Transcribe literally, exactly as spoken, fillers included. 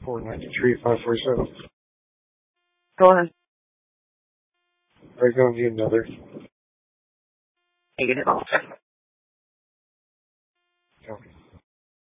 four nine three, five four seven. Go ahead. Are you going to need another? Negative also.